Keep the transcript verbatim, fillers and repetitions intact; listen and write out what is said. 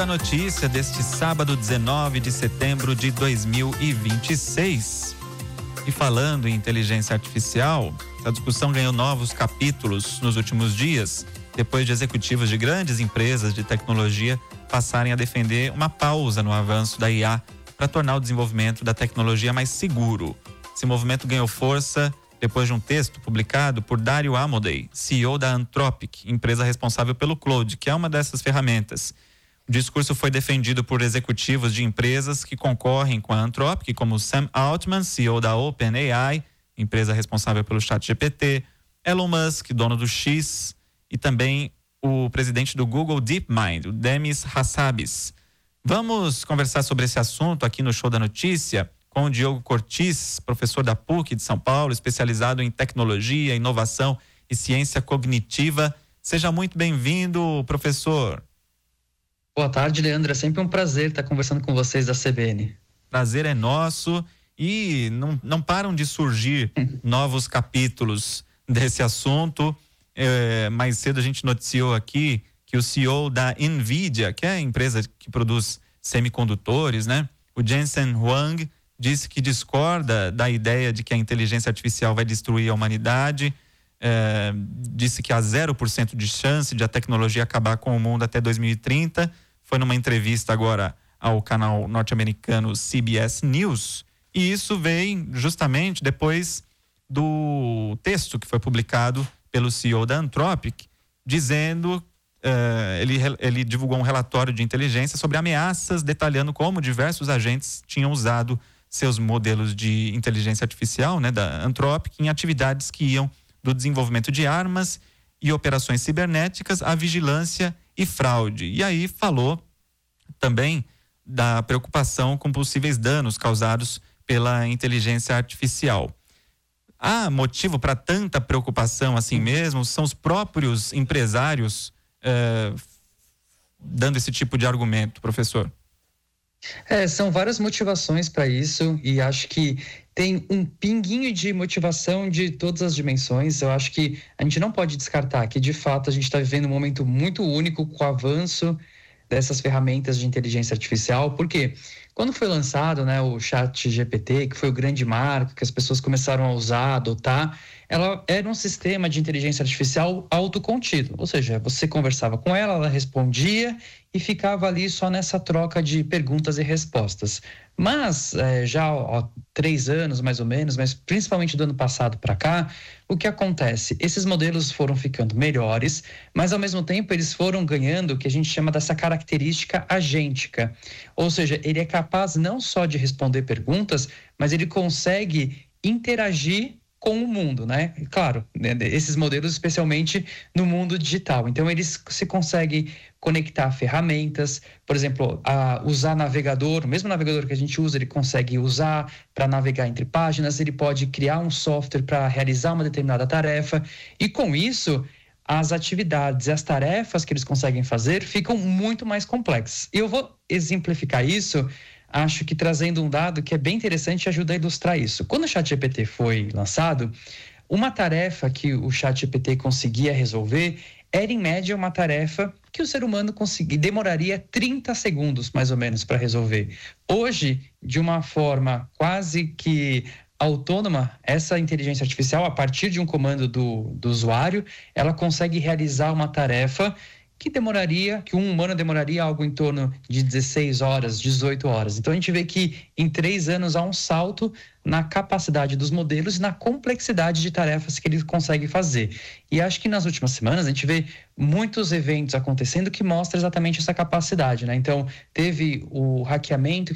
A notícia deste sábado, dezenove de setembro de dois mil e vinte e seis. E falando em inteligência artificial, a discussão ganhou novos capítulos nos últimos dias, depois de executivos de grandes empresas de tecnologia passarem a defender uma pausa no avanço da I A para tornar o desenvolvimento da tecnologia mais seguro. Esse movimento ganhou força depois de um texto publicado por Dario Amodei, C E O da Anthropic, empresa responsável pelo Claude, que é uma dessas ferramentas. O discurso foi defendido por executivos de empresas que concorrem com a Anthropic, como Sam Altman, C E O da OpenAI, empresa responsável pelo ChatGPT, Elon Musk, dono do X, e também o presidente do Google DeepMind, o Demis Hassabis. Vamos conversar sobre esse assunto aqui no Show da Notícia com o Diogo Cortis, professor da P U C de São Paulo, especializado em tecnologia, inovação e ciência cognitiva. Seja muito bem-vindo, professor. Boa tarde, Leandro. É sempre um prazer estar conversando com vocês da C B N. Prazer é nosso e não, não param de surgir novos capítulos desse assunto. É, mais cedo a gente noticiou aqui que o C E O da NVIDIA, que é a empresa que produz semicondutores, né? O Jensen Huang disse que discorda da ideia de que a inteligência artificial vai destruir a humanidade. É, disse que há zero por cento de chance de a tecnologia acabar com o mundo até dois mil e trinta. Foi numa entrevista agora ao canal norte-americano C B S News. E isso vem justamente depois do texto que foi publicado pelo C E O da Anthropic, dizendo, uh, ele, ele divulgou um relatório de inteligência sobre ameaças, detalhando como diversos agentes tinham usado seus modelos de inteligência artificial, né, da Anthropic, em atividades que iam do desenvolvimento de armas e operações cibernéticas à vigilância e fraude. E aí falou também da preocupação com possíveis danos causados pela inteligência artificial. Há motivo para tanta preocupação assim mesmo? São os próprios empresários eh, dando esse tipo de argumento, professor? É, são várias motivações para isso e acho que tem um pinguinho de motivação de todas as dimensões. Eu acho que a gente não pode descartar que, de fato, a gente está vivendo um momento muito único com o avanço dessas ferramentas de inteligência artificial, porque quando foi lançado, né, o ChatGPT, que foi o grande marco, que as pessoas começaram a usar, adotar, ela era um sistema de inteligência artificial autocontido, ou seja, você conversava com ela, ela respondia e ficava ali só nessa troca de perguntas e respostas. Mas é, já há três anos mais ou menos, mas principalmente do ano passado para cá, o que acontece? Esses modelos foram ficando melhores, mas ao mesmo tempo eles foram ganhando o que a gente chama dessa característica agêntica, ou seja, ele é capaz não só de responder perguntas, mas ele consegue interagir com o mundo, né? Claro, esses modelos especialmente no mundo digital. Então, eles se conseguem conectar a ferramentas, por exemplo, a usar navegador, o mesmo navegador que a gente usa, ele consegue usar para navegar entre páginas, ele pode criar um software para realizar uma determinada tarefa, e com isso, as atividades e as tarefas que eles conseguem fazer ficam muito mais complexas. E eu vou exemplificar isso, acho que trazendo um dado que é bem interessante e ajuda a ilustrar isso. Quando o ChatGPT foi lançado, uma tarefa que o ChatGPT conseguia resolver era, em média, uma tarefa que o ser humano conseguia, demoraria trinta segundos, mais ou menos, para resolver. Hoje, de uma forma quase que autônoma, essa inteligência artificial, a partir de um comando do, do usuário, ela consegue realizar uma tarefa que demoraria, que um humano demoraria algo em torno de dezesseis horas, dezoito horas. Então a gente vê que em três anos há um salto na capacidade dos modelos e na complexidade de tarefas que ele consegue fazer. E acho que nas últimas semanas a gente vê muitos eventos acontecendo que mostram exatamente essa capacidade, né? Então teve o hackeamento